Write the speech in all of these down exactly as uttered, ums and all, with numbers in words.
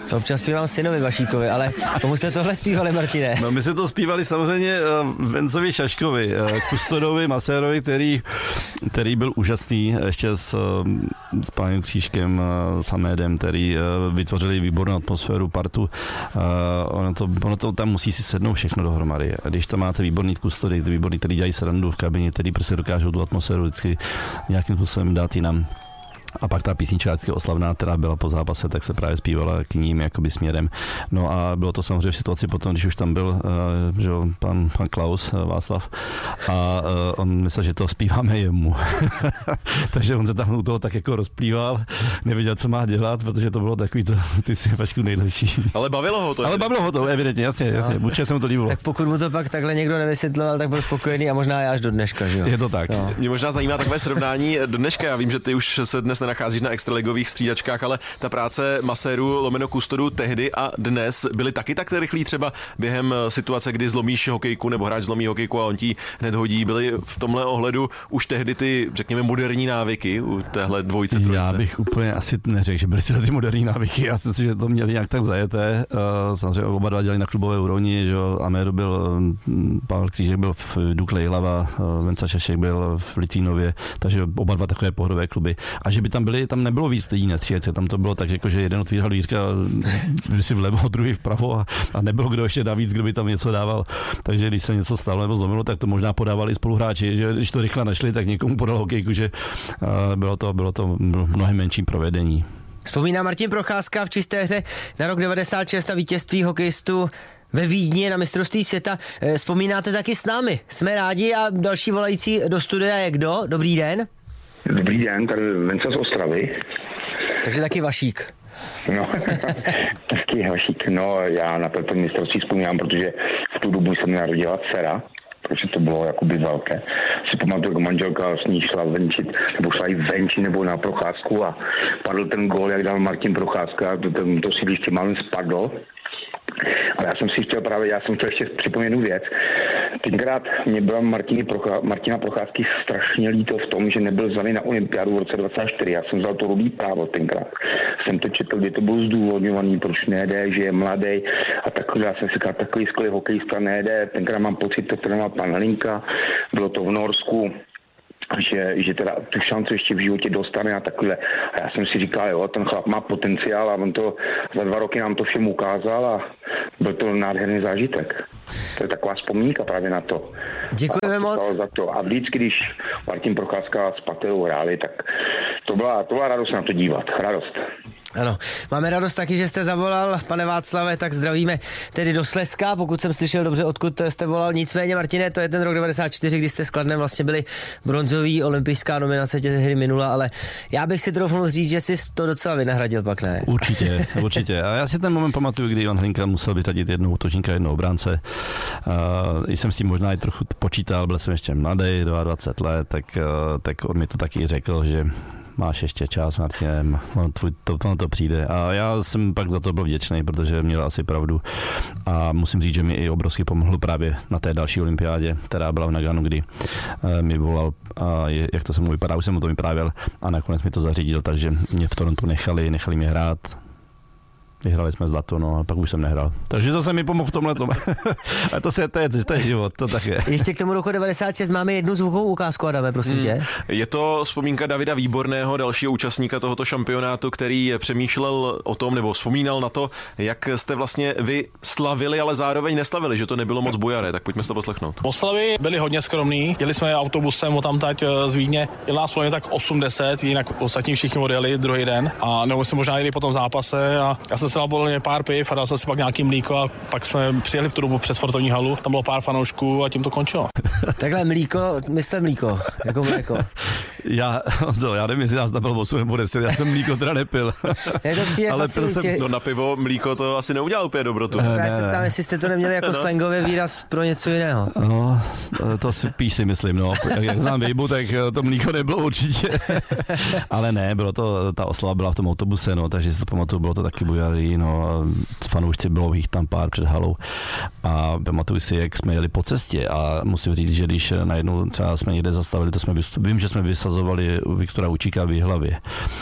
To občas zpívám synovi Vašíkovi, ale komu jste tohle zpívali, Martine? No my jsme to zpívali samozřejmě uh, Vencovi Šaškovi, uh, Kustodovi, masérovi, který, který byl úžasný, ještě s, uh, s pánem Křížkem, uh, s Hamédem, který uh, vytvořili výbornou atmosféru, partu. Uh, ono, to, ono to tam musí si sednout všechno dohromady. A když tam máte výborný kustody, výborný, který dělají srandu v kabině, který prostě dokážou tu atmosféru vždycky nějakým způsobem dát jinam. A pak ta písnička vždycky oslavná, která byla po zápase, tak se právě zpívala k ním jakoby směrem. No a bylo to samozřejmě v situaci potom, když už tam byl uh, že pan, pan Klaus uh, Václav a uh, on myslel, že to zpíváme jemu. Takže on se tam u toho tak jako rozplýval, nevěděl, co má dělat, protože to bylo takový, to, ty si Vašku nejlepší. Ale bavilo ho to. Ale bavilo ho to, evidentně, jasně, jasně, no. Určitě se mu to líbilo. Tak pokud mu to pak takhle někdo nevysvětloval, tak byl spokojený a možná já až do dneška, že jo? Je to tak. No. Mě možná zajímá takové srovnání do dneška. Já vím, že ty už se dnes nenacházíš na extraligových střídačkách, ale ta práce masérů lomeno kustodu tehdy a dnes byly taky tak rychlí třeba během situace, kdy zlomíš hokejku nebo hráč zlomí hokejku a on ti hned hodí. Byly v tomhle ohledu už tehdy ty, řekněme, moderní návyky u téhle dvojice, trojice? Já bych úplně asi neřekl, že byly tyhle ty moderní návyky. Já si myslím, že to měli nějak tak zajeté. Samozřejmě oba dva dělali na klubové úrovni, že Améro byl, Pavel Křížek byl v Dukle Jihlava, Venca Šašek byl v Litvínově, takže oba dva takové pohodové kluby. A že by tam byli, tam nebylo víc lidí na střídačce, tam to bylo tak, jako, že jeden otvíral dvířka, si vlevo, druhý vpravo a, a nebylo kdo ještě navíc, kdo by tam něco dával. Takže když se něco stalo nebo zlomilo, tak to možná podávali spoluhráči, že když to rychle našli, tak někomu podal hokejku, že uh, bylo to, bylo to mnohem menší provedení. Vzpomíná Martin Procházka v čisté hře na rok devadesát šest a vítězství hokejistů ve Vídni na mistrovství světa. Vzpomínáte taky s námi. Jsme rádi a další volající do studia je kdo? Dobrý den. Dobrý den, tady Venca z Ostravy. Takže taky Vašík. No, taky Vašík. No, já na to mistrovství vzpomínám, protože v tu dobu se mi narodila dcera, protože to bylo jakoby velké. Si pamatuju, jako manželka s ní šla venčit, nebo šla i venčit, nebo na procházku a padl ten gól, jak dal Martin Procházka, to, to, to sídliště málem spadlo. Ale já jsem si chtěl právě, já jsem chtěl ještě připomenout jednu věc. Tenkrát mě byla Martiny Prochá, Martina Procházky strašně líto v tom, že nebyl zvaný na olympiádu v roce dvacet čtyři. Já jsem vzal to rudý právo tenkrát. Jsem to četl, kde to bylo zdůvodňovaný, proč nejde, že je mladý a takový. Já jsem si říkal, takový skvělý hokejista nejde. Tenkrát mám pocit, to trénoval pan Hlinka, bylo to v Norsku. Že, že teda tu šanci ještě v životě dostane a takhle. A já jsem si říkal, jo, ten chlap má potenciál a on to za dva roky nám to všem ukázal a byl to nádherný zážitek. To je taková vzpomínka právě na to. Děkujeme moc. Za to. A vždycky, když Martin Procházka s Patelou hráli, tak to byla, to byla radost na to dívat. Radost. Ano, máme radost taky, že jste zavolal, pane Václave, tak zdravíme tedy do Slezska, pokud jsem slyšel dobře, odkud jste volal. Nicméně, Martine, to je ten rok devadesát čtyři, kdy jste s Kladnem vlastně byli bronzový, olympijská nominace těch hry minula, ale já bych si troufnul říct, že jsi to docela vynahradil, pak ne? Určitě, určitě. A já si ten moment pamatuju, kdy Ivan Hlinka musel vyřadit jednou útočníka, jednou obránce. Uh, jsem s tím možná i trochu počítal, byl jsem ještě mladý, dvacet dva let, tak, uh, tak on mi to taky řekl, že máš ještě čas, Martine, on, tvůj, to, to, to přijde. A já jsem pak za to byl vděčný, protože měl asi pravdu. A musím říct, že mi i obrovsky pomohl právě na té další olympiádě, která byla v Naganu, kdy uh, mi volal, a je, jak to se mu vypadá, už jsem mu to vyprávěl a nakonec mi to zařídil, takže mě v Torontu nechali, nechali mě hrát. Vyhrali jsme zlato, no a pak už jsem nehrál. Takže to se mi pomohl v tomhletom. A to se to je, to je život, to tak je. Ještě k tomu roku devadesát šest máme jednu zvukovou ukázku, Adame, prosím tě. Hmm. Je to vzpomínka Davida Výborného, dalšího účastníka tohoto šampionátu, který přemýšlel o tom, nebo vzpomínal na to, jak jste vlastně vy slavili, ale zároveň neslavili, že to nebylo moc bujaré, tak pojďme se to poslechnout. Oslavy byly hodně skromný, jeli jsme autobusem odtamtať z Vídně, jel nás plně tak osmdesát, jinak ostatní všichni odjeli druhý den a nebo jsme možná jeli potom v zápase a já jsem se nabolil pár piv a dal jsem si pak nějaký mlíko a pak jsme přijeli v tu dobu přes sportovní halu, tam bylo pár fanoušků a tím to končilo. Takhle mlíko, myslíte mlíko, jako mléko. Já, to, já nevím, jestli nás tam bylo osm nebo deset, já jsem mlíko teda nepil. Je to přijde ale pil jsem, no na pivo mlíko to asi neudělal úplně dobrotu. Ne, já se ptám, jestli jste to neměli jako no. slangový výraz pro něco jiného. No, to si píš si myslím, no. Jak, jak znám Vejbu, tak to mlíko nebylo určitě. Ale ne, bylo to, ta oslava byla v tom autobuse, no, takže si to pamatuju, bylo to taky bujarý, no, fanoušci bylo jich tam pár před halou a pamatuju si, jak jsme jeli po cestě a musím říct, že když najednou třeba jsme někde zastavili, to jsme, vím, že jsme vysazovali ukazovali Viktora Učíka v Jihlavě.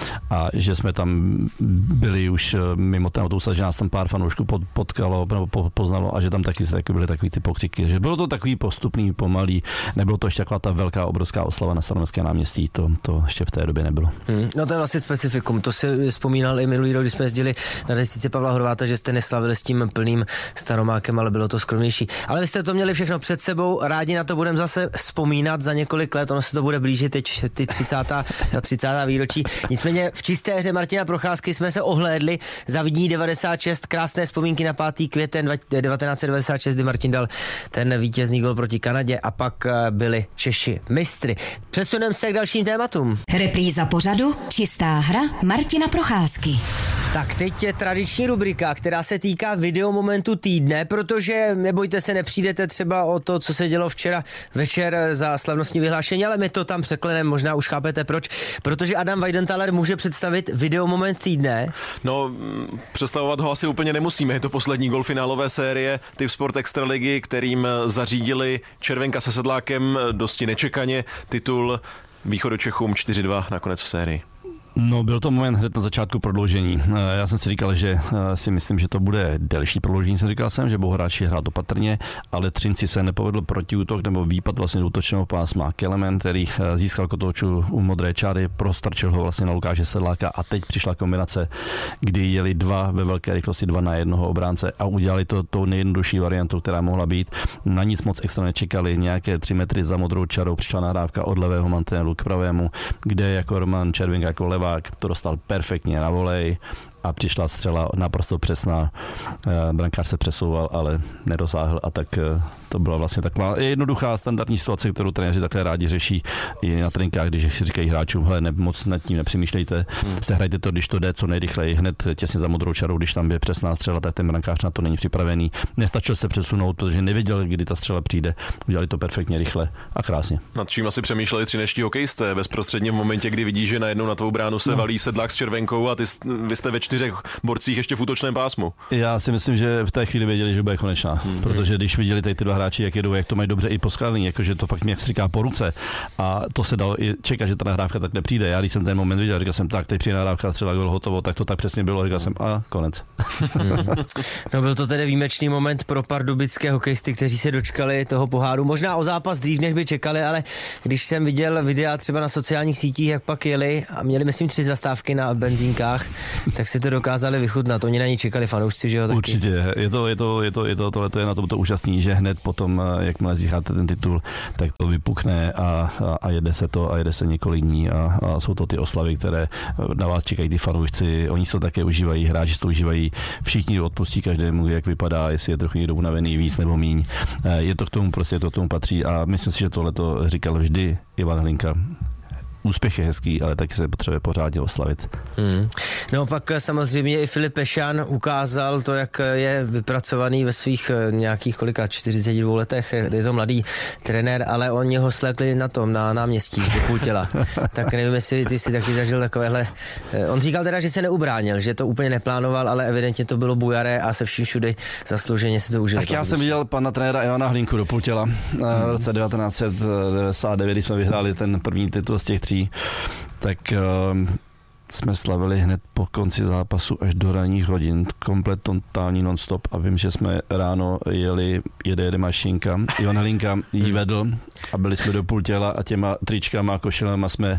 A že jsme tam byli už mimo ten autobus, že nás tam pár fanoušků potkalo nebo poznalo a že tam taky, taky byly takový ty pokřiky. Že bylo to takový postupný, pomalý, nebylo to ještě taková ta velká, obrovská oslava na Staroměstském náměstí, to, to ještě v té době nebylo. Hmm, no to je vlastně specifikum, to si vzpomínal i minulý rok, když jsme jezdili na desíce Pavla Horváta, že jste neslavili s tím plným Staromákem, ale bylo to skromnější. Ale vy jste to měli všechno před sebou, rádi na to budeme zase vzpomínat za několik let, ono se to bude blížit teď ty třicátá třicátá výročí. Nicméně v čisté hře Martina Procházky jsme se ohlédli za Vídní devadesát šest, krásné vzpomínky na pátý květen devatenáct set devadesát šest, kdy Martin dal ten vítězný gol proti Kanadě a pak byli Češi mistry. Přesuneme se k dalším tématům. Repríza pořadu Čistá hra Martina Procházky. Tak teď je tradiční rubrika, která se týká videomomentu týdne, protože nebojte se, nepřijdete třeba o to, co se dělo včera večer za slavnostní vyhlášení, ale my to tam překleneme, možná už chápete proč, protože Adam Weidenthaler může představit videomoment týdne. No, představovat ho asi úplně nemusíme, je to poslední gol finálové série Typ Sport Extraligy, kterým zařídili Červenka se Sedlákem dosti nečekaně titul Východočechům čtyři dva nakonec v sérii. No, byl to moment hned na začátku prodloužení. Já jsem si říkal, že si myslím, že to bude delší prodloužení, jsem říkal jsem, že budou hráči hrát opatrně, ale Třinci se nepovedl protiútok nebo výpad vlastně do útočného pásma. Kelemen, který získal kotouču u modré čáry, prostrčil ho vlastně na Lukáše Sedláka a teď přišla kombinace, kdy jeli dva ve velké rychlosti, dva na jednoho obránce a udělali to tou nejjednodušší variantou, která mohla být. Na nic moc extra nečekali, nějaké tři metry za modrou čarou přišla nahrávka od levého mantinelu k pravému, kde jako Roman Červenka jako levák to dostal perfektně na volej a přišla střela naprosto přesná. Brankář se přesouval, ale nedosáhl a tak to byla vlastně taková jednoduchá standardní situace, kterou trenéři takhle rádi řeší i na tréninkách, když říkají hráčům, hele, ne, moc nad tím nepřemýšlejte, hmm. sehrajte to, když to jde co nejrychleji, hned těsně za modrou čarou, když tam je přesná střela, tak ten brankář na to není připravený. Nestačil se přesunout, protože nevěděl, kdy ta střela přijde. Udělali to perfektně rychle a krásně. Nad čím asi přemýšleli třineští hokejisté bezprostředně v momentě, kdy vidí, že najednou na tvou bránu se no. valí Sedlák s Červenkou a ty, vy jste ve čtyřech borcích ještě v útočném pásmu. Já si myslím, že v té chvíli věděli, že bude konečná, hmm. protože když viděli tady ty dva hráči, jak jedou, jak to mají dobře i poskladný, jakože to fakt mě říká po ruce a to se dalo i čekat, že ta nahrávka tak nepřijde. Já když jsem ten moment viděl, říkal jsem tak, teď přijde nahrávka, střela gol, hotovo, tak to tak přesně bylo, říkal jsem a konec. Hmm. No byl to tedy výjimečný moment pro pardubické hokejisty, kteří se dočkali toho poháru. Možná o zápas dřív, než by čekali, ale když jsem viděl videa třeba na sociálních sítích, jak pak jeli a měli myslím tři zastávky na benzínkách, tak si to dokázali vychutnat. Oni na ní čekali fanoušci, že jo? Taky. Určitě. Je to, je to, je to, je to, tohle to je na tom to úžasný, že hned potom, jakmile získáte ten titul, tak to vypukne a, a, a jede se to a jede se několik dní a, a jsou to ty oslavy, které na vás čekají ty fanoušci. Oni si to také užívají, hráči si to užívají, všichni odpustí každému, jak vypadá, jestli je trochu někdo unavený víc nebo míň. Je to k tomu, prostě to k tomu patří a myslím si, že tohle to říkal vždy Ivan Hlinka. Úspěch je hezký, ale taky se potřebuje pořádně oslavit. Hmm. No pak samozřejmě i Filip Pešan ukázal to, jak je vypracovaný ve svých nějakých kolika čtyřiceti dvou letech. Je to mladý trenér, ale oni ho slekli na tom, na náměstí, do půl těla. Tak nevím, jestli ty si taky zažil takovéhle. On říkal teda, že se neubránil, že to úplně neplánoval, ale evidentně to bylo bujaré a se vším všudy zaslouženě se to užili. Tak já jsem viděl pana trenéra Ivana Hlinku do půl těla v roce devatenáct set devadesát devět, když jsme vyhráli ten první titul z těch tří, tak uh, jsme slavili hned po konci zápasu až do ranních hodin, komplet totální non-stop a vím, že jsme ráno jeli, jede jede mašinka, Ivan Hlinka jí vedl a byli jsme do půl těla a těma tričkama a košilema jsme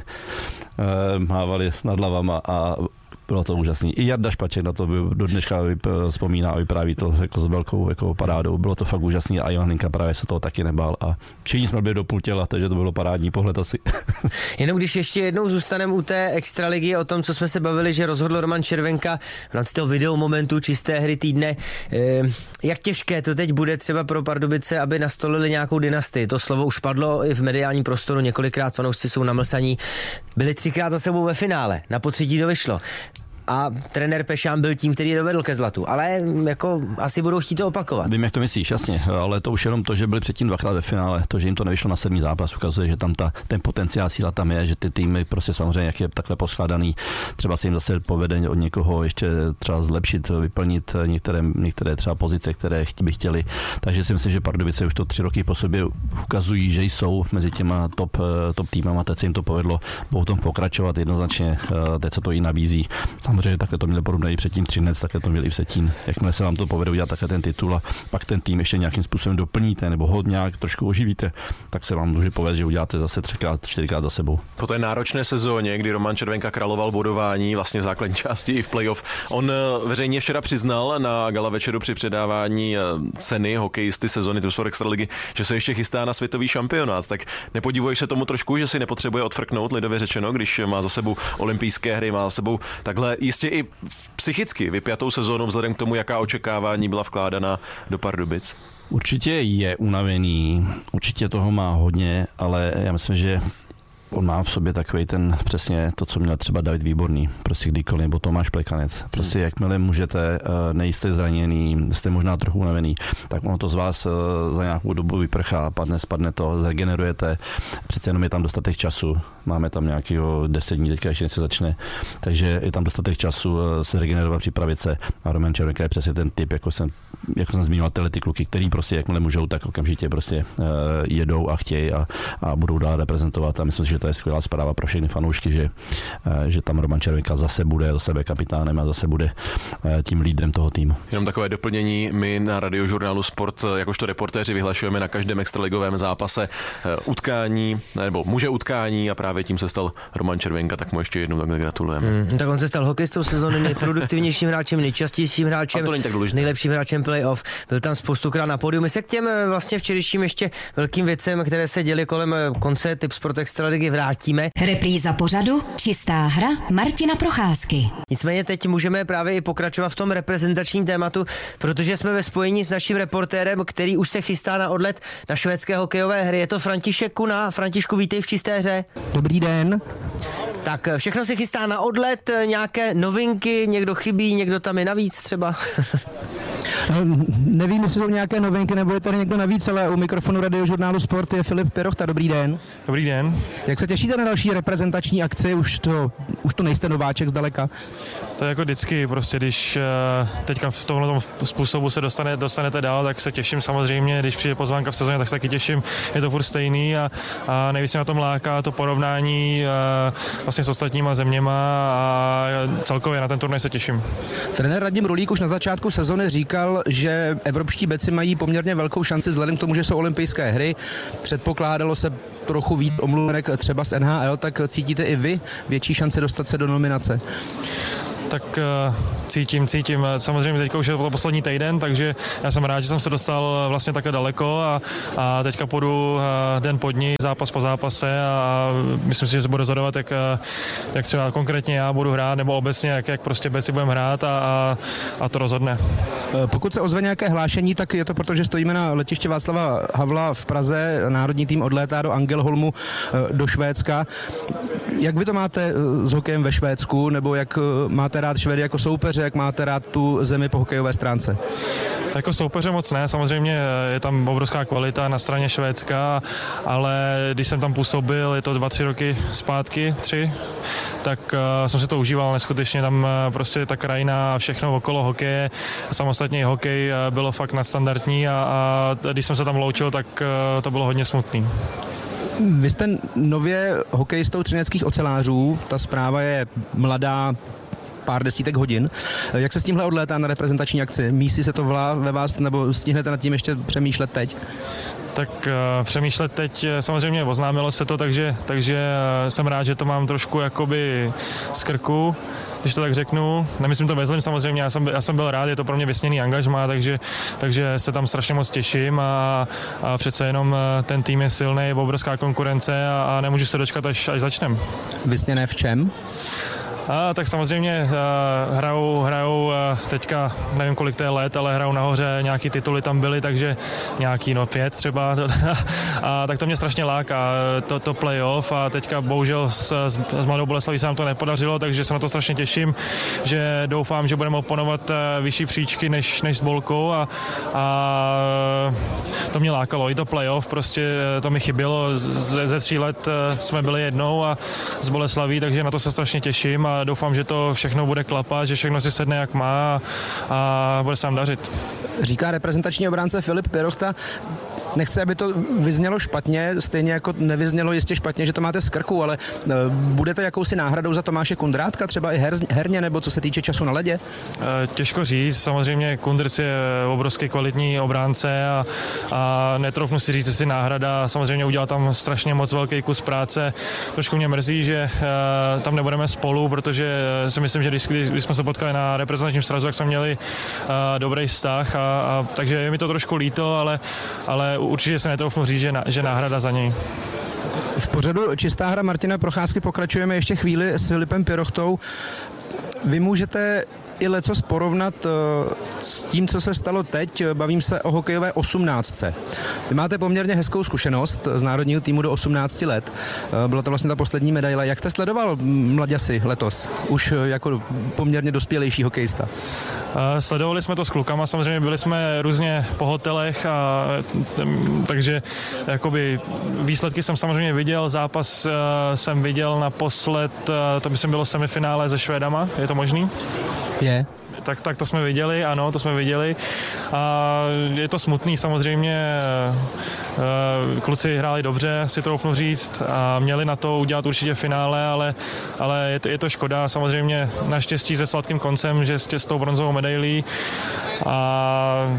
uh, mávali nad hlavama a bylo to úžasný. I Jarda Špaček na to do dneška vzpomíná a vypráví to jako s velkou jako parádou. Bylo to fakt úžasný a Ivan Hlinka právě se toho taky nebál a všichni jsme byli do půl těla, takže to bylo parádní pohled asi. Jenom když ještě jednou zůstaneme u té extraligy, o tom, co jsme se bavili, že rozhodl Roman Červenka v rámci toho video momentu čisté hry týdne. Jak těžké to teď bude třeba pro Pardubice, aby nastolili nějakou dynastii? To slovo už padlo i v mediálním prostoru, několikrát fanoušci jsou namlsaní. Byli třikrát za sebou ve finále, na potřetí to vyšlo. a trenér Pešán byl tím, který dovedl ke zlatu. Ale jako asi budou chtít to opakovat. Vím, jak to myslíš, jasně, ale to už jenom to, že byli předtím dvakrát ve finále, to, že jim to nevyšlo na sedmý zápas, ukazuje, že tam ta, ten potenciál síla tam je, že ty týmy prostě samozřejmě, jak je takhle poskládaný, třeba se jim zase povede od někoho ještě třeba zlepšit, vyplnit některé, některé třeba pozice, které by chtěli. Takže si myslím, že Pardubice už to tři roky po sobě ukazují, že jsou mezi těma top, top týmama, teď se jim to povedlo, budou tom pokračovat jednoznačně, teď se to i nabízí. Samozřejmě takhle to měli podobně i předtím Třinec, takhle to měli i v Vsetín. Jakmile se vám to povede udělat takhle ten titul a pak ten tým ještě nějakým způsobem doplníte nebo ho nějak trošku oživíte, tak se vám může povést, že uděláte zase třikrát, čtyřikrát za sebou. Po té náročné sezóně, kdy Roman Červenka královal bodování vlastně v základní části i v playoff, on veřejně včera přiznal na gala večeru při předávání ceny hokejisty sezony Tipsport Extraligy, že se ještě chystá na světový šampionát. Tak nepodivuješ se tomu trošku, že si nepotřebuje odfrknout, lidově řečeno, když má za sebou olympijské hry, má za sebou takhle jistě i psychicky vypjatou sezónu vzhledem k tomu, jaká očekávání byla vkládaná do Pardubic? Určitě je unavený, určitě toho má hodně, ale já myslím, že on má v sobě takový ten přesně to, co měl třeba David Výborný, prostě kdykoliv, nebo Tomáš Plekanec. Prostě jakmile můžete, nejste zraněný, jste možná trochu unavený, tak ono to z vás za nějakou dobu vyprchá, padne, spadne to, zregenerujete, přece jenom je tam dostatek času, máme tam nějakého deset dní, teďka ještě se začne, takže je tam dostatek času se regenerovat, připravit se a Roman Červenka je přesně ten typ, jako jsem, jako jsem zmínil, tyhle ty kluky, který prostě jakmile můžou, tak okamžitě prostě jedou a chtějí a, a budou dál reprezentovat a myslím, že to je skvělá zpráva pro všechny fanoušky, že, že tam Roman Červenka zase bude za sebe kapitánem a zase bude tím lídrem toho týmu. Jenom takové doplnění, my na Radiožurnálu Sport jakožto reportéři vyhlašujeme na každém extraligovém zápase utkání, nebo muže utkání a právě tím se stal Roman Červenka, tak mu ještě jednou takhle gratulujeme. Hmm, tak on se stal hokejistou sezóny, nejproduktivnějším hráčem, nejčastějším hráčem, nejlepším hráčem playoff, byl tam spoustukrát na pódiu. My se k těm vlastně včerejším ještě velkým věcem, které se děly kolem konce Tipsport Extraligy, vrátíme. Repríza pořadu Čistá hra Martina Procházky. Nicméně teď můžeme právě i pokračovat v tom reprezentačním tématu, protože jsme ve spojení s naším reportérem, který už se chystá na odlet na švédské hokejové hry. Je to František Kuna. Františku, vítej v Čisté hře. Dobrý den. Tak všechno se chystá na odlet, nějaké novinky, někdo chybí, někdo tam je navíc třeba. Nevím, jestli jsou nějaké novinky, nebo je tady někdo navíc, ale u mikrofonu Radiožurnálu Sport je Filip Pirochta. Dobrý den. Dobrý den. Jak se těšíte na další reprezentační akci? Už to, už to nejste nováček zdaleka. To je jako vždycky, prostě když teďka v tomhle způsobu se dostane, dostanete dál, tak se těším samozřejmě, když přijde pozvánka v sezóně, tak se taky těším, je to furt stejný a, a nejvíc mě na tom láká to porovnání vlastně s ostatníma zeměma a celkově na ten turnaj se těším. Trenér Radim Rulík už na začátku sezony říkal, že evropští beci mají poměrně velkou šanci vzhledem k tomu, že jsou olympijské hry. Předpokládalo se trochu víc omluvenek třeba z N H L, tak cítíte i vy větší šanci dostat se do nominace? Tak uh, cítím, cítím. Samozřejmě teďka už je to poslední týden, takže já jsem rád, že jsem se dostal vlastně takhle daleko a, a teďka půjdu uh, den po dní, zápas po zápase a myslím si, že se budu rozhodovat, jak, jak třeba konkrétně já budu hrát, nebo obecně, jak, jak prostě beci budeme hrát a, a, a to rozhodne. Pokud se ozve nějaké hlášení, tak je to proto, že stojíme na letiště Václava Havla v Praze, národní tým odlétá do Angelholmu do Švédska. Jak vy to máte s hokejem ve Švédsku, nebo jak máte rád Švédy jako soupeře, jak máte rád tu zemi po hokejové stránce? Jako soupeře moc ne, samozřejmě je tam obrovská kvalita na straně Švédska, ale když jsem tam působil, je to dva, tři roky zpátky, tři, tak uh, jsem si to užíval neskutečně, tam uh, prostě ta krajina a všechno okolo hokeje, samostatně hokej uh, bylo fakt nadstandardní a, a když jsem se tam loučil, tak uh, to bylo hodně smutný. Vy jste nově hokejistou třineckých ocelářů, ta zpráva je mladá, pár desítek hodin. Jak se s tímhle odlétá na reprezentační akci? Mísí se to vlá ve vás, nebo stihnete nad tím ještě přemýšlet teď? Tak uh, přemýšlet teď, samozřejmě oznámilo se to, takže, takže uh, jsem rád, že to mám trošku jakoby z krku, když to tak řeknu. Nemyslím to ve zlém samozřejmě, já jsem, já jsem byl rád, je to pro mě vysněný angažmá, takže, takže se tam strašně moc těším a, a přece jenom ten tým je silný, je obrovská konkurence a, a nemůžu se dočkat, až, až začnem. Vysněné v čem? A tak samozřejmě uh, hrajou, hrajou uh, teďka, nevím kolik to je let, ale hrajou nahoře, nějaký tituly tam byly, takže nějaký, no pět třeba. A tak to mě strašně láká, to, to playoff a teďka bohužel s, s, s Mladou Boleslaví se nám to nepodařilo, takže se na to strašně těším, že doufám, že budeme oponovat uh, vyšší příčky než, než s Bolkou a, a to mě lákalo. I to playoff, prostě to mi chybělo, ze, ze tří let uh, jsme byli jednou a z Boleslaví, takže na to se strašně těším a doufám, že to všechno bude klapat, že všechno si sedne jak má a, a bude se nám dařit. Říká reprezentační obránce Filip Pirochta. Nechci, aby to vyznělo špatně, stejně jako nevyznělo jistě špatně, že to máte z krku, ale budete jakousi náhradou za Tomáše Kundrátka, třeba i her, herně, nebo co se týče času na ledě? Těžko říct, samozřejmě Kundrc je obrovský kvalitní obránce a, a netroufnu si říct, jestli náhrada, samozřejmě udělal tam strašně moc velký kus práce. Trošku mě mrzí, že uh, tam nebudeme spolu, protože si myslím, že když, když jsme se potkali na reprezentačním srazu, tak jsme měli uh, dobrý vztah, a, a, takže je mi to trošku líto, ale, ale určitě se netroufnu říct, že, na, že náhrada za něj. V pořadu Čistá hra Martina Procházky pokračujeme ještě chvíli s Filipem Pirochtou. Vy můžete i lecos porovnat s tím, co se stalo teď. Bavím se o hokejové osmnáctce. Vy máte poměrně hezkou zkušenost z národního týmu do osmnácti let. Byla to vlastně ta poslední medaile. Jak jste sledoval mladěsi letos? Už jako poměrně dospělejší hokejista. Sledovali jsme to s klukama, samozřejmě byli jsme různě po hotelech, a, takže jakoby výsledky jsem samozřejmě viděl, zápas jsem viděl naposled, to myslím bylo semifinále se Švédama, je to možný? Je. Tak, tak to jsme viděli, ano, to jsme viděli a je to smutný samozřejmě, kluci hráli dobře, si troufnu říct a měli na to udělat určitě finále, ale, ale je, to, je to škoda, samozřejmě naštěstí se sladkým koncem, že s tou bronzovou medailí a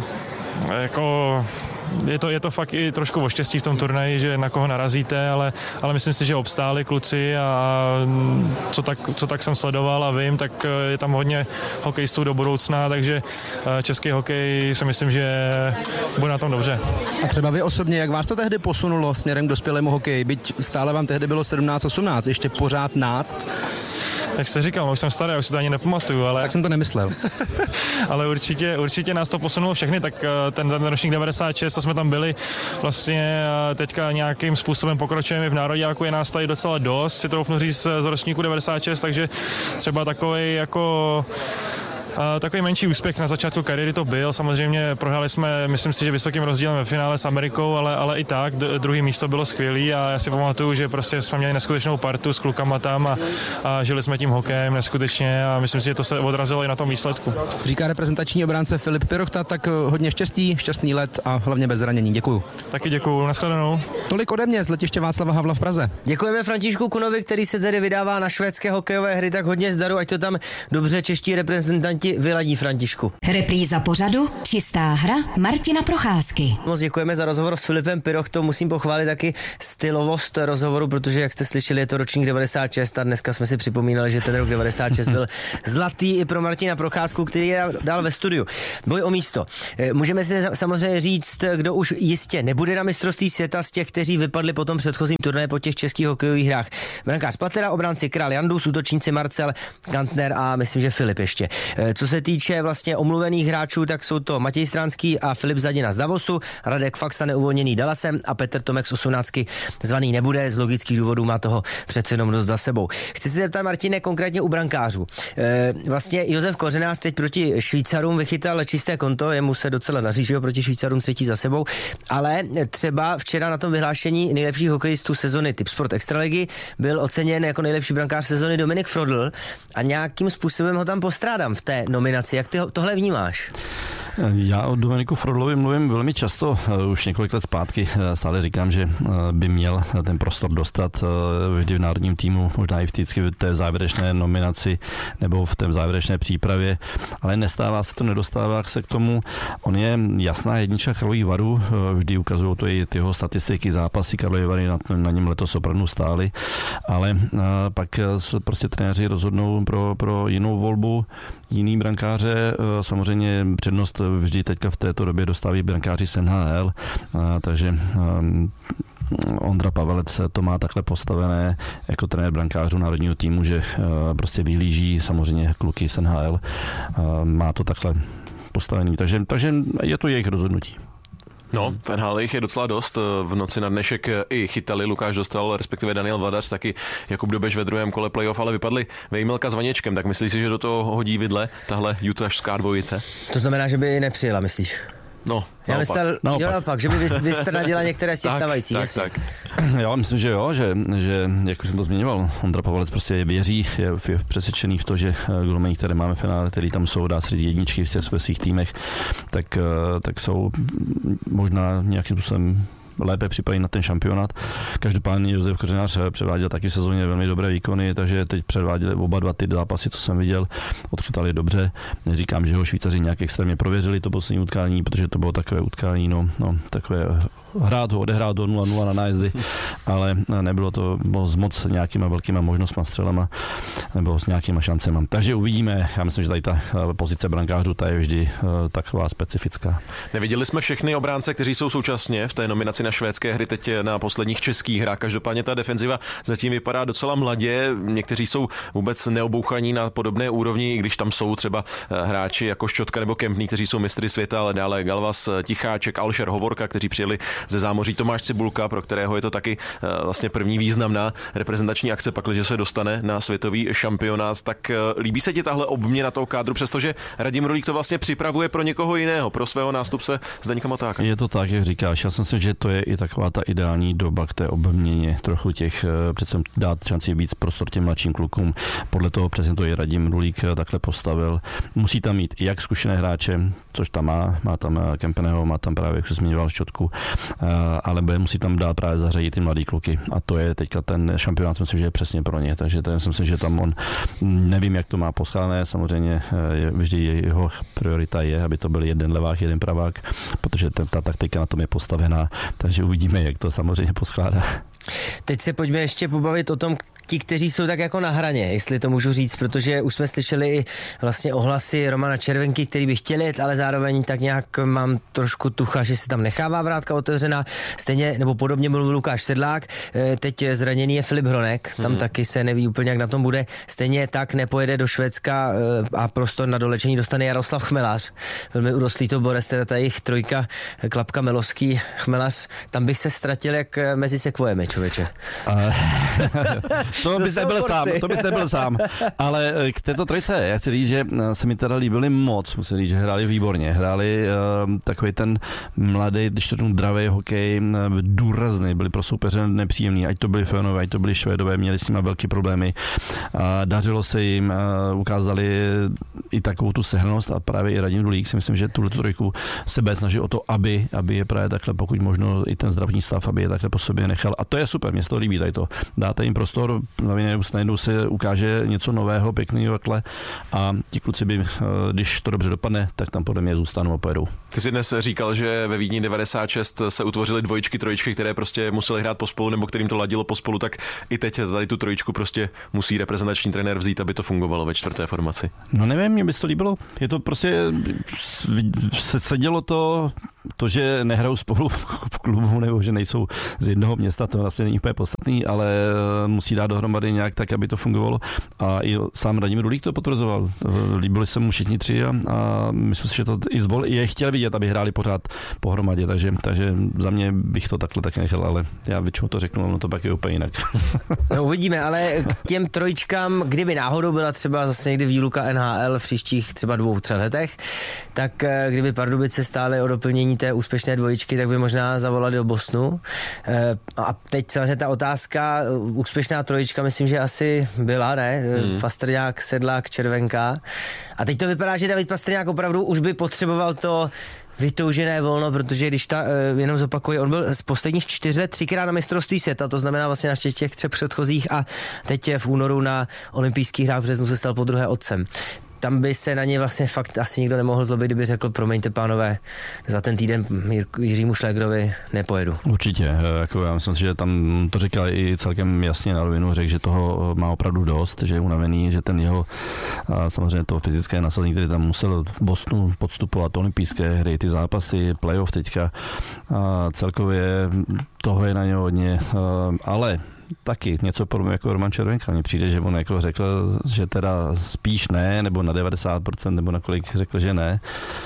jako Je to, je to fakt i trošku o štěstí v tom turnaji, že na koho narazíte, ale, ale myslím si, že obstáli kluci a co tak, co tak jsem sledoval a vím, tak je tam hodně hokejistů do budoucna, takže český hokej si myslím, že bude na tom dobře. A třeba vy osobně, jak vás to tehdy posunulo směrem k dospělému hokeji? Byť stále vám tehdy bylo sedmnáct osmnáct, ještě pořád náct. Jak jste říkal, no, už jsem starý, už si to ani nepamatuju, ale... Tak jsem to nemyslel. Ale určitě, určitě nás to posunulo všechny, tak ten, ten ročník devadesát šest, co jsme tam byli, vlastně teďka nějakým způsobem pokračujeme v nároďáku, je nás tady docela dost, si troufnu říct z ročníku devadesát šest, takže třeba takový jako... Uh, takový menší úspěch na začátku kariéry to byl, samozřejmě prohráli jsme, myslím si, že vysokým rozdílem ve finále s Amerikou, ale, ale i tak, d- druhý místo bylo skvělý a já si pamatuju, že prostě jsme měli neskutečnou partu s klukama tam a, a žili jsme tím hokejem neskutečně a myslím si, že to se odrazilo i na tom výsledku. Říká reprezentační obránce Filip Pirochta, tak hodně štěstí, šťastný let a hlavně bez zranění. Děkuju. Taky děkuju, nashledanou. Tolik ode mě z letiště Václava Havla v Praze. Děkujeme Františku Kunovi, který se tedy vydává na švédské hokejové hry, tak hodně zdaru, ať to tam dobře čeští reprezentanti vyladí, Františku. Repríza pořadu Čistá hra Martina Procházky. Moc děkujeme za rozhovor s Filipem Pirochtou, musím pochválit taky stylovost rozhovoru, protože jak jste slyšeli, je to ročník devadesát šest a dneska jsme si připomínali, že ten rok devadesát šest byl zlatý i pro Martina Procházku, který je dál ve studiu. Boj o místo. Můžeme si samozřejmě říct, kdo už jistě nebude na mistrovství světa z těch, kteří vypadli po tom předchozím turnaji po těch českých hokejových hrách. Brankář Patera, obránci Král Jandus, útočníci Marcel Kantner a myslím, že Filip ještě. Co se týče vlastně omluvených hráčů, tak jsou to Matěj Stránský a Filip Zadina z Davosu, Radek Faxa neuvolněný Dallasem a Petr Tomek z osmnáctky zvaný nebude, z logických důvodů má toho přece jenom dost za sebou. Chci se zeptat, Martine, konkrétně u brankářů. E, vlastně Josef Kořenář teď proti Švýcarům vychytal čisté konto, jemu se docela daří, že jo, proti Švýcarům třetí za sebou, ale třeba včera na tom vyhlášení nejlepších hokejistů sezony Tipsport Extraligy byl oceněn jako nejlepší brankář sezony Dominik Frodl a nějakým způsobem ho tam postrádám v té nominaci. Jak ty tohle vnímáš? Já o Dominiku Frodlovi mluvím velmi často, už několik let zpátky. Stále říkám, že by měl ten prostor dostat vždy v národním týmu, možná i vždycky v té závěrečné nominaci nebo v té závěrečné přípravě, ale nestává se to, nedostává se k tomu. On je jasná jednička Karlových Varů, vždy ukazují to i ty jeho statistiky, zápasy Karlovy Vary na, na něm letos opravdu stály, ale pak prostě trenéři rozhodnou pro, pro jinou volbu, jiný brankáře, samozřejmě přednost vždy teďka v této době dostávají brankáři z N H L, takže Ondra Pavelec to má takhle postavené jako trenér brankářů národního týmu, že prostě vyhlíží samozřejmě kluky z N H L, má to takhle postavený, takže, takže je to jejich rozhodnutí. No, v N H L je docela dost. V noci na dnešek i chytali, Lukáš Dostal, respektive Daniel Vladař, taky Jakub Dobeš ve druhém kole playoff, ale vypadli Vejmelka s Vaněčkem, tak myslíš si, že do toho hodí vidle tahle utahská dvojice? To znamená, že by nepřijela, myslíš? No, já myslel, naopak. Jo, naopak, že by vystrnadila některé z těch tak, stávajících. Tak, tak. Já myslím, že jo, že, že jak už jsem to zmiňoval, Ondra Pavelec prostě věří, je, je přesvědčený v to, že golmani, které máme v finále, který tam jsou, dá se říct, jedničky v těch svých týmech, tak, tak jsou možná nějakým způsobem lépe připraví na ten šampionát. Každopádně Josef Kořenář předváděl taky v sezóně velmi dobré výkony, takže teď předváděli oba dva ty zápasy, co jsem viděl, odchytali dobře. Neříkám, že ho Švýcaři nějak extrémně prověřili to poslední utkání, protože to bylo takové utkání, no, no takové hrát ho, odehrát ho nula nula na nájezdy, ale nebylo to s moc nějakýma velkýma možnostma, střelama nebo s nějakýma šancema. Takže uvidíme, já myslím, že tady ta pozice brankářů ta je vždy taková specifická. Neviděli jsme všechny obránce, kteří jsou současně v té nominaci na švédské hry, teď na posledních českých hrách. Každopádně ta defenziva zatím vypadá docela mladě. Někteří jsou vůbec neobouchaní na podobné úrovni, i když tam jsou třeba hráči jako Šťotka nebo Kempný, kteří jsou mistry světa, ale dále Galvas, Ticháček, Alšer, Hovorka, kteří přijeli ze zámoří, Tomáš Cibulka, pro kterého je to taky vlastně první významná reprezentační akce, pakliže se dostane na světový šampionát. Tak líbí se ti tahle obměna toho kádru, přestože Radim Rulík to vlastně připravuje pro někoho jiného, pro svého nástupce Zdeňka Matáka. Je to tak, jak říkáš. Já si myslím, že to je i taková ta ideální doba k té obměně, trochu těch, přece dát šanci víc prostor těm mladším klukům. Podle toho přesně to je Radim Rulík takhle postavil. Musí tam mít jak zkušené hráče, což tam má, má tam Kempeného, má tam právě, jak se zmiňoval, Šťotku, ale bude musí tam dát právě zařadit ty mladý kluky. A to je teďka ten šampionát, myslím, že je přesně pro ně. Takže to si myslím, že tam on, nevím, jak to má poskládané, samozřejmě je, vždy jeho priorita je, aby to byl jeden levák, jeden pravák, protože ta, ta taktika na tom je postavená, takže uvidíme, jak to samozřejmě poskládá. Teď se pojďme ještě pobavit o tom, ti, kteří jsou tak jako na hraně, jestli to můžu říct, protože už jsme slyšeli i vlastně ohlasy Romana Červenky, který by chtěl jet, ale zároveň tak nějak mám trošku tucha, že si tam nechává vrátka otevřená. Stejně nebo podobně mluvil Lukáš Sedlák, teď zraněný je Filip Hronek, tam hmm. taky se neví úplně, jak na tom bude. Stejně tak nepojede do Švédska a prostor na dolečení dostane Jaroslav Chmelař. Velmi urostlý to borec, teda ta jejich trojka, Klapka, Melovský, Chmelař, tam bych se ztratil jak mezi sekvojemi, člověče. To bys nebyl sám, to bys nebyl sám. Ale k této trojce, já chci říct, že se mi teda líbili moc, musím říct, že hráli výborně. Hráli uh, takový ten mladý, když to dravý hokej, uh, důrazný, byli pro soupeře nepříjemný, ať to byli Fenové, ať to byli Švédové, měli s nimi velké problémy. Uh, dařilo se jim, uh, ukázali i takovou tu sehranost a právě i Radim Rulík si myslím, že tuhle trojku sebe snaží o to, aby, aby je právě takhle, pokud možno i ten zdravotní stav, aby je takhle po sobě nechal. A to je super, mě se to líbí tady to. Dáte jim prostor, najednou se ukáže něco nového, pěkného takhle a ti kluci by, když to dobře dopadne, tak tam podle mě zůstanou a pojedou. Ty jsi dnes říkal, že ve Vídni devadesát šest se utvořily dvojičky, trojičky, které prostě museli hrát pospolu nebo kterým to ladilo pospolu, tak i teď tady tu trojičku prostě musí reprezentační trenér vzít, aby to fungovalo ve čtvrté formaci. No nevím, mě by to líbilo. Je to prostě, sedělo to, to, že nehrajou spolu v klubu nebo že nejsou z jednoho města, to vlastně není úplně podstatný, ale musí dát dohromady nějak tak, aby to fungovalo. A i sám Radim Rulík to potvrzoval. Líbili se mu všichni tři a, a myslím si, že to i zvol, je chtěl vidět, aby hráli pořád pohromadě, takže, takže za mě bych to takhle tak nechal, ale já většinou to řeknu, no to pak je úplně jinak. No, uvidíme, ale k těm trojičkám, kdyby náhodou byla třeba zase někdy výluka N H L v příštích třeba dvou, třech letech, tak kdyby Pardubice stály o doplnění té úspěšné dvojičky, tak by možná zavolali do Bostonu. A teď samozřejmě ta otázka, úspěšná trojička, myslím, že asi byla, ne? Hmm. Pastrňák, Sedlák, Červenka. A teď to vypadá, že David Pastrňák opravdu už by potřeboval to vytoužené volno, protože když ta, jenom zopakuju, on byl z posledních čtyř let třikrát na mistrovství světa, to znamená vlastně na těch třech předchozích a teď je v únoru na olympijských hrách v březnu se stal podruhé otcem. tam by se na ně vlastně fakt asi nikdo nemohl zlobit, kdyby řekl, promiňte pánové, za ten týden Jiřímu Šlégrovi nepojedu. Určitě, jako já myslím si, že tam to říkal i celkem jasně na rovinu, řekl, že toho má opravdu dost, že je unavený, že ten jeho, samozřejmě to fyzické nasazení, který tam musel v Bostonu podstupovat, olympijské hry, ty zápasy, playoff teďka, a celkově toho je na něj hodně, ale taky něco podobného jako Roman Červenka. Mně přijde, že on jako řekl, že teda spíš ne, nebo na devadesát procent, nebo na kolik řekl, že ne.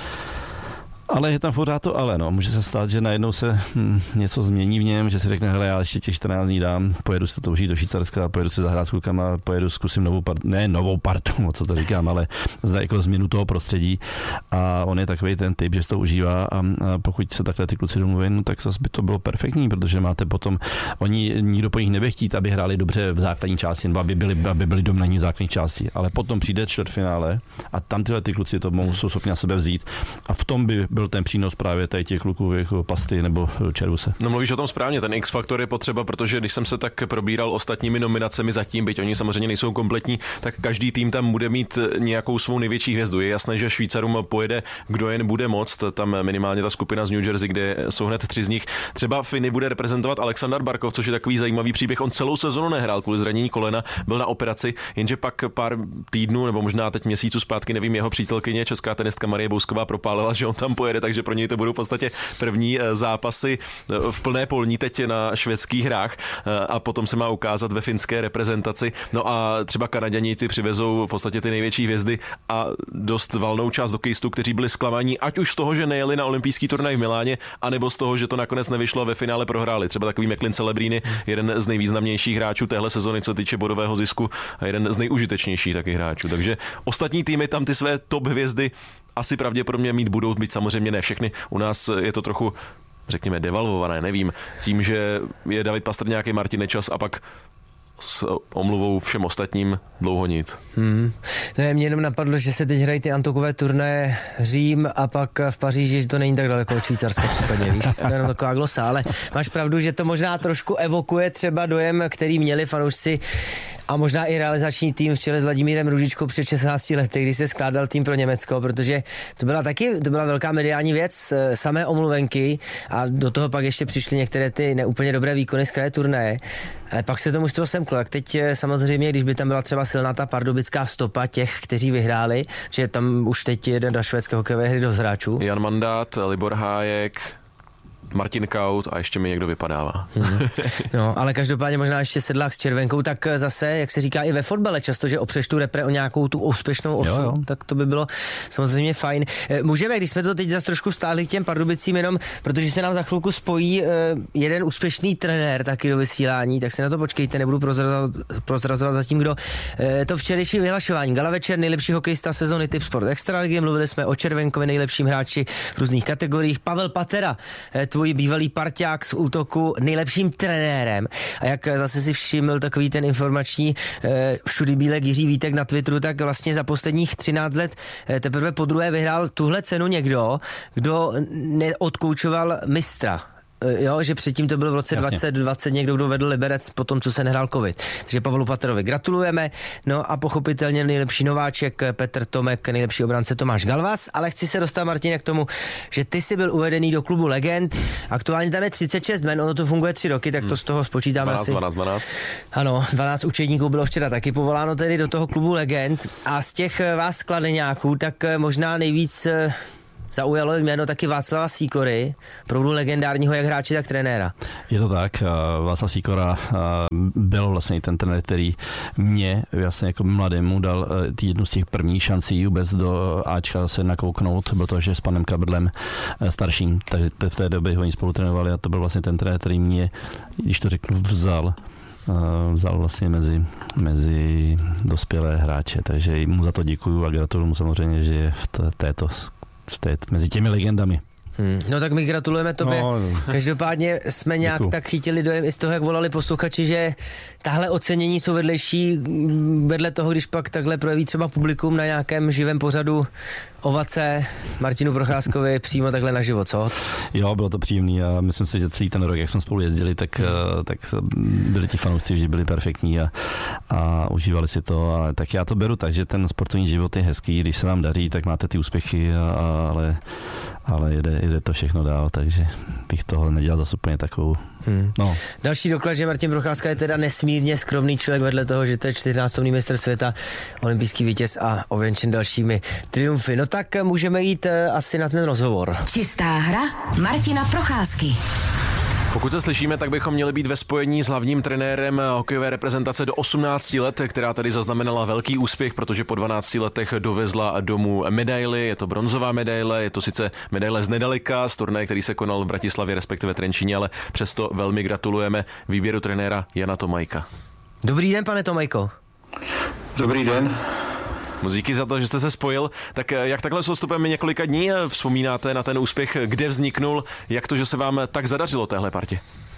Ale je tam pořád to ale, no. Může se stát, že najednou se hm, něco změní v něm, že si řekne, hele, já ještě těch čtrnáct dní dám, pojedu si to užít do Švýcarska, pojedu si zahrát s klukama, pojedu, zkusím novou partu, ne novou partu, co to říkám, ale zda jako změnu toho prostředí. A on je takový ten typ, že si to užívá a, a pokud se takhle ty kluci domluví, no, tak zase by to bylo perfektní, protože máte potom, oni nikdo po nich nebude chtít, aby hráli dobře v základní části, nebo aby byli, aby byli dominantní v základní části, ale potom přijde čtvrtfinále a tam tyhle ty kluci to mohou schopni na sebe vzít a v tom by byl ten přínos právě tady těch kluků jako Pasty nebo Červuse. No mluvíš o tom správně, ten X-faktor je potřeba, protože když jsem se tak probíral ostatními nominacemi zatím, byť oni samozřejmě nejsou kompletní, tak každý tým tam bude mít nějakou svou největší hvězdu. Je jasné, že Švýcarům pojede, kdo jen bude moct, tam minimálně ta skupina z New Jersey, kde jsou hned tři z nich. Třeba Finy bude reprezentovat Alexander Barkov, což je takový zajímavý příběh. On celou sezonu nehrál kvůli zranění kolena, byl na operaci, jenže pak pár týdnů nebo možná teď měsíců zpátky, nevím, jeho přítelkyně, česká tenistka Marie Bousková propálila, že on tam pojede, takže pro něj to budou v podstatě první zápasy v plné polní teď na švédských hrách a potom se má ukázat ve finské reprezentaci. No a třeba Kanaďani ty přivezou v podstatě ty největší hvězdy a dost valnou část hokejistů, kteří byli zklamaní, ať už z toho, že nejeli na olympijský turnaj v Miláně, anebo z toho, že to nakonec nevyšlo a ve finále prohráli. Třeba takový McLean Celebrini, jeden z nejvýznamnějších hráčů téhle sezony, co týče bodového zisku, a jeden z nejužitečnějších taky hráčů. Takže ostatní týmy tam ty své top hvězdy asi pravděpodobně mít budou, být samozřejmě ne všechny. U nás je to trochu, řekněme, devalvované, nevím, tím, že je David Pastrňák, i Martin Nečas a pak s omluvou všem ostatním dlouho nic. Hmm. Ne, mě jenom napadlo, že se teď hrají ty antokové turnaje Řím a pak v Paříži, že to není tak daleko od Švýcarska případně, víš? To je jenom taková glosa, ale máš pravdu, že to možná trošku evokuje třeba dojem, který měli fanoušci a možná i realizační tým v čele s Vladimírem Růžičkou před šestnácti lety, když se skládal tým pro Německo, protože to byla taky, to byla velká mediální věc, samé omluvenky a do toho pak ještě přišly některé ty neúplně dobré výkony z kraje turnaje, ale pak se tomu z toho semklo. Tak teď samozřejmě, když by tam byla třeba silná ta pardubická stopa těch, kteří vyhráli, že tam už teď jeden do švédské hokejové hry do hráčů. Jan Mandát, Libor Hájek, Martin Kaut a ještě mi někdo vypadává. Hmm. No, ale každopádně možná ještě Sedlák s Červenkou, tak zase, jak se říká i ve fotbale často, že opřeš tu repre o nějakou tu úspěšnou osu, jo, jo. Tak to by bylo samozřejmě fajn. Můžeme, když jsme to teď zase trošku stáhli k těm Pardubicím jenom, protože se nám za chvilku spojí jeden úspěšný trenér taky do vysílání, tak se na to počkejte, nebudu prozrazovat, prozrazovat zatím, kdo. To včerejší vyhlašování, gala večer, nejlepší hokejista sezony Tip Sport Extraligy, mluvili jsme o Červenkovi, nejlepším hráči v různých kategoriích, Pavel Patera, tvůj bývalý parťák z útoku, nejlepším trenérem. A jak zase si všiml takový ten informační eh, všudy bílek Jiří Vítek na Twitteru, tak vlastně za posledních třináct let eh, teprve podruhé vyhrál tuhle cenu někdo, kdo neodkoučoval mistra. Jo, že předtím to bylo v roce dvacet dvacet někdo, kdo vedl Liberec po tom, co se nehrál covid. Takže Pavlu Paterovi gratulujeme. No a pochopitelně nejlepší nováček Petr Tomek, nejlepší obránce Tomáš Galvas, ale chci se dostat, Martine, k tomu, že ty jsi byl uvedený do klubu legend. Aktuálně tam je třicet šest men, ono to funguje tři roky, tak to z toho spočítáme dvanáct, asi. dvanáct, dvanáct. Ano, dvanáct učedníků bylo včera taky povoláno tedy do toho klubu legend a z těch vás skladeňáků, tak možná nejvíc zaujalo jméno taky Václava Sýkory, opravdu legendárního jak hráče, tak trenéra. Je to tak, Václav Sýkora byl vlastně ten trenér, který mě vlastně jako mladému dal jednu z těch prvních šancí vůbec do Ačka se nakouknout, byl to ještě s panem Kabrdlem starším, takže v té době oni spolu trénovali a to byl vlastně ten trenér, který mě, když to řeknu, vzal vzal vlastně mezi, mezi dospělé hráče, takže mu za to děkuju a gratuluju mu samozřejmě, že je v této mezi těmi legendami. Hmm. No tak my gratulujeme tobě. No, no. Každopádně jsme nějak Děkuju. tak chytili dojem i z toho, jak volali posluchači, že tahle ocenění jsou vedlejší vedle toho, když pak takhle projeví třeba publikum na nějakém živém pořadu ovace Martinu Procházkovi přímo takhle na život, co? Jo, bylo to příjemný a myslím si, že celý ten rok, jak jsme spolu jezdili, tak, hmm. tak byli ti fanoušci vždy byli perfektní a, a užívali si to. A tak já to beru tak, že ten sportovní život je hezký, když se vám daří, tak máte ty úspěchy, a, ale, ale jede, jede to všechno dál, takže bych toho nedělal zase úplně takovou. Hmm. No. Další doklad, že Martin Procházka je teda nesmírně skromný člověk vedle toho, že to je čtyřnásobný mistr světa, olympijský vítěz a ověnčen dalšími triumfy. No tak můžeme jít asi na ten rozhovor. Čistá hra Martina Procházky. Pokud se slyšíme, tak bychom měli být ve spojení s hlavním trenérem hokejové reprezentace do osmnácti let, která tady zaznamenala velký úspěch, protože po dvanácti letech dovezla domů medaili. Je to bronzová medaile, je to sice medaile z nedaleka, z turnaje, který se konal v Bratislavě, respektive Trenčíně, ale přesto velmi gratulujeme výběru trenéra Jana Tomajka. Dobrý den, pane Tomajko. Dobrý den. Moc díky za to, že jste se spojil. Tak jak takhle s odstupem několika dní vzpomínáte na ten úspěch, kde vzniknul, jak to, že se vám tak zadařilo téhle partě?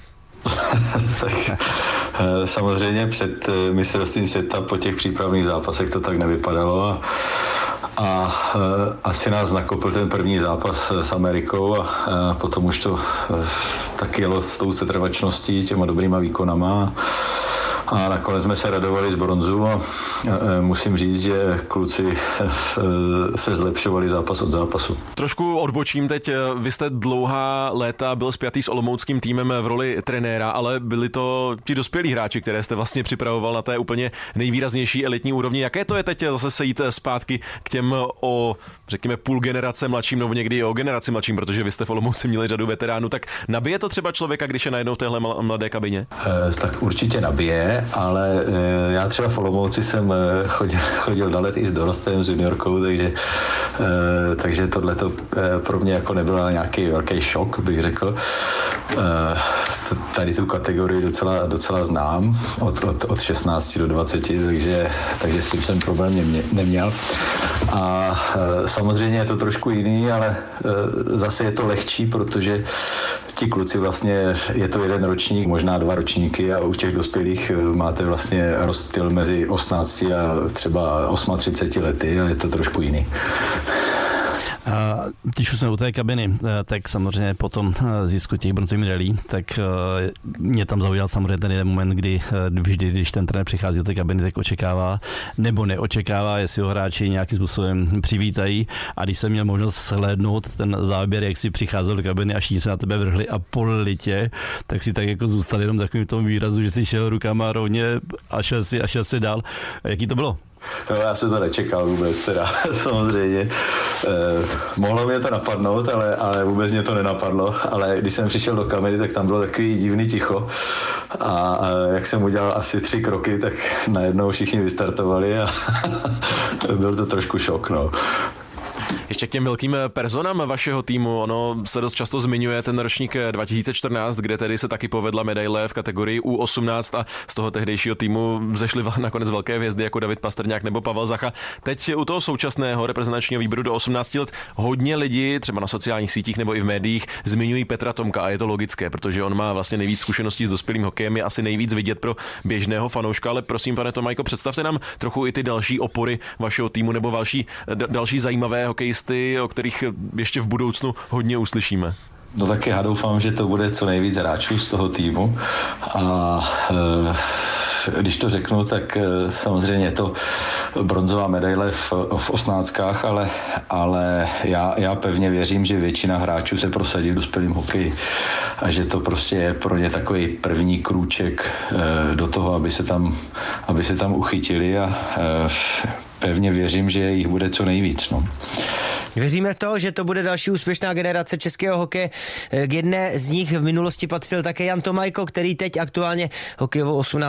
Tak samozřejmě před mistrovstvím světa po těch přípravných zápasech to tak nevypadalo a, a asi nás nakopl ten první zápas s Amerikou a, a potom už to tak jelo s tou setrvačností, těma dobrýma výkonama. A nakonec jsme se radovali z bronzu a musím říct, že kluci se zlepšovali zápas od zápasu. Trošku odbočím teď. Vy jste dlouhá léta byl spjatý s olomouckým týmem v roli trenéra, ale byli to ti dospělí hráči, které jste vlastně připravoval na té úplně nejvýraznější elitní úrovni. Jaké to je teď zase sejít zpátky k těm o, řekněme, půl generace mladším, nebo někdy i o generaci mladším, protože vy jste v Olomouci měli řadu veteránů, tak nabije to třeba člověka, když je najednou v téhle mladé kabině? E, tak určitě nabije, ale e, já třeba v Olomouci jsem chodil, chodil na let i s dorostem, s juniorkou, takže, e, takže tohle to e, pro mě jako nebyl nějaký velký šok, bych řekl. E, tady tu kategorii docela, docela znám od, od, od šestnácti do dvaceti, takže, takže s tím jsem problém nemě, neměl. A e, samozřejmě je to trošku jiný, ale e, zase je to lehčí, protože ti kluci vlastně, je to jeden ročník, možná dva ročníky a u těch dospělých máte vlastně rozptyl mezi osmnácti a třeba třiceti osmi lety a je to trošku jiný. A když už jsme u té kabiny, tak samozřejmě po tom zisku těch bronzových medailí, tak mě tam zaujal samozřejmě ten jeden moment, kdy vždy, když ten trenér přichází do té kabiny, tak očekává nebo neočekává, jestli ho hráči nějakým způsobem přivítají. A když jsem měl možnost slednout ten záběr, jak si přicházel do kabiny a všichni se na tebe vrhli a polili tě, tak si tak jako zůstal jenom takovým tom výrazu, že si šel rukama rovně a šel si a šel si dál. Jaký to bylo? No, já se to nečekal vůbec teda, samozřejmě. Eh, mohlo mě to napadnout, ale, ale vůbec mě to nenapadlo. Ale když jsem přišel do kamery, tak tam bylo takový divný ticho. A, a jak jsem udělal asi tři kroky, tak najednou všichni vystartovali a byl to trošku šok, no. Ještě k těm velkým personám vašeho týmu, ono se dost často zmiňuje ten ročník dva tisíce čtrnáct, kde tedy se taky povedla medaile v kategorii U osmnáct a z toho tehdejšího týmu zešly nakonec velké hvězdy jako David Pastrňák nebo Pavel Zacha. Teď u toho současného reprezentačního výběru do osmnácti let hodně lidí, třeba na sociálních sítích nebo i v médiích, zmiňují Petra Tomka a je to logické, protože on má vlastně nejvíc zkušeností s dospělým hokejem, je asi nejvíc vidět pro běžného fanouška, ale prosím, pane Tomajko, představte nám trochu i ty další opory vašeho týmu nebo další, další zajímavé hokejisty, o kterých ještě v budoucnu hodně uslyšíme. No tak já doufám, že to bude co nejvíc hráčů z toho týmu a e, když to řeknu, tak e, samozřejmě je to bronzová medaile v, v osmnáctkách, ale, ale já, já pevně věřím, že většina hráčů se prosadí v dospělém hokeji a že to prostě je pro ně takový první krůček e, do toho, aby se tam, aby se tam uchytili a e, pevně věřím, že jich bude co nejvíc. No. Věříme v to, že to bude další úspěšná generace českého hokeje. K jedné z nich v minulosti patřil také Jan Tomajko, který teď aktuálně hokejovou osmnáctku